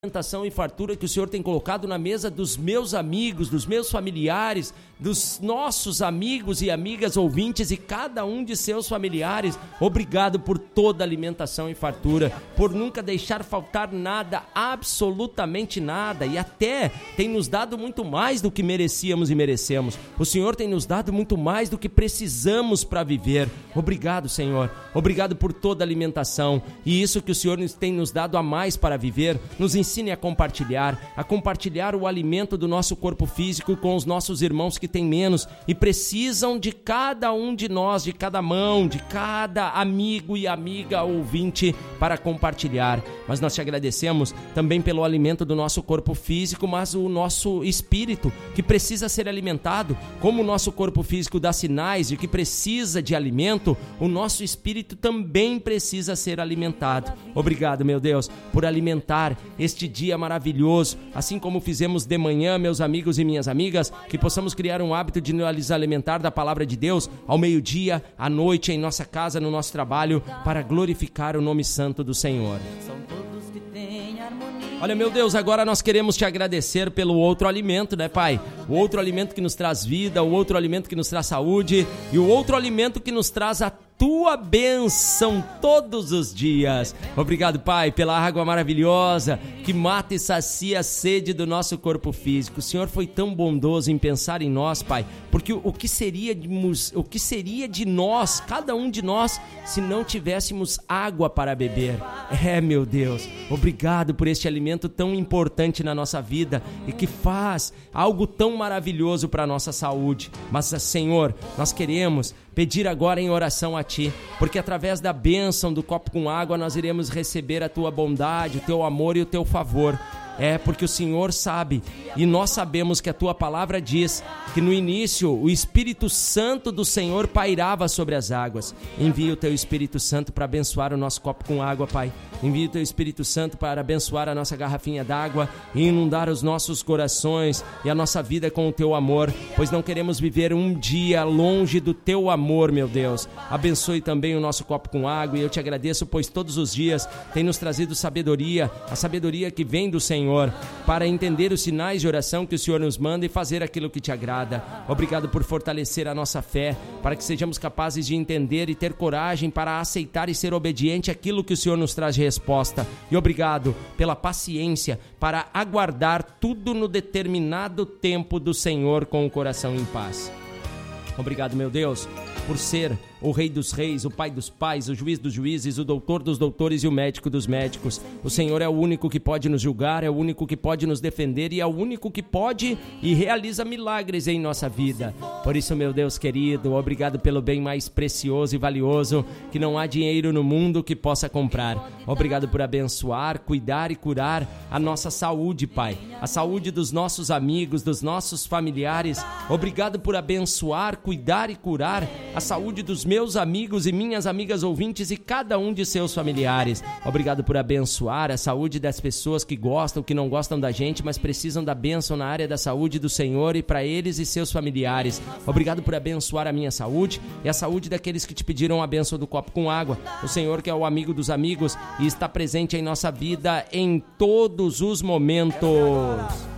alimentação e fartura que o Senhor tem colocado na mesa dos meus amigos, dos meus familiares, dos nossos amigos e amigas ouvintes e cada um de seus familiares. Obrigado por toda a alimentação e fartura, por nunca deixar faltar nada, absolutamente nada, e até tem nos dado muito mais do que merecíamos e merecemos. O Senhor tem nos dado muito mais do que precisamos para viver. Obrigado, Senhor. Obrigado por toda a alimentação e isso que o Senhor tem nos dado a mais para viver. Nos ensine a compartilhar o alimento do nosso corpo físico com os nossos irmãos que têm menos e precisam de cada um de nós, de cada mão, de cada amigo e amiga ouvinte para compartilhar. Mas nós te agradecemos também pelo alimento do nosso corpo físico, mas o nosso espírito que precisa ser alimentado. Como o nosso corpo físico dá sinais de que precisa de alimento, o nosso espírito também precisa ser alimentado. Obrigado, meu Deus, por alimentar este dia maravilhoso, assim como fizemos de manhã, meus amigos e minhas amigas, que possamos criar um hábito de nos alimentar da palavra de Deus ao meio-dia, à noite, em nossa casa, no nosso trabalho, para glorificar o nome santo do Senhor. Olha, meu Deus, agora nós queremos te agradecer pelo outro alimento, né, Pai? O outro alimento que nos traz vida, o outro alimento que nos traz saúde e o outro alimento que nos traz a tua bênção todos os dias. Obrigado, Pai, pela água maravilhosa que mata e sacia a sede do nosso corpo físico. O Senhor foi tão bondoso em pensar em nós, Pai, porque o que seria de nós, cada um de nós, se não tivéssemos água para beber? Meu Deus, obrigado por este alimento tão importante na nossa vida e que faz algo tão maravilhoso para a nossa saúde. Mas, Senhor, nós queremos pedir agora em oração a Ti, porque através da bênção do copo com água nós iremos receber a Tua bondade, o Teu amor e o Teu favor. Porque o Senhor sabe e nós sabemos que a Tua palavra diz que no início o Espírito Santo do Senhor pairava sobre as águas. Envia o Teu Espírito Santo para abençoar o nosso copo com água, Pai. Envia o Teu Espírito Santo para abençoar a nossa garrafinha d'água e inundar os nossos corações e a nossa vida com o Teu amor, pois não queremos viver um dia longe do Teu amor, meu Deus. Abençoe também o nosso copo com água e eu Te agradeço, pois todos os dias tem nos trazido sabedoria, a sabedoria que vem do Senhor, para entender os sinais de oração que o Senhor nos manda e fazer aquilo que Te agrada. Obrigado por fortalecer a nossa fé, para que sejamos capazes de entender e ter coragem para aceitar e ser obediente àquilo que o Senhor nos traz de resposta. E obrigado pela paciência para aguardar tudo no determinado tempo do Senhor com o coração em paz. Obrigado, meu Deus, por ser o Rei dos Reis, o Pai dos Pais, o Juiz dos Juízes, o Doutor dos Doutores e o Médico dos Médicos. O Senhor é o único que pode nos julgar, é o único que pode nos defender e é o único que pode e realiza milagres em nossa vida. Por isso, meu Deus querido, obrigado pelo bem mais precioso e valioso que não há dinheiro no mundo que possa comprar. Obrigado por abençoar, cuidar e curar a nossa saúde, Pai. A saúde dos nossos amigos, dos nossos familiares. Obrigado por abençoar, cuidar e curar a saúde dos meus amigos e minhas amigas ouvintes e cada um de seus familiares. Obrigado por abençoar a saúde das pessoas que gostam, que não gostam da gente, mas precisam da bênção na área da saúde do Senhor e para eles e seus familiares. Obrigado por abençoar a minha saúde e a saúde daqueles que Te pediram a bênção do copo com água. O Senhor que é o amigo dos amigos e está presente em nossa vida em todos os momentos.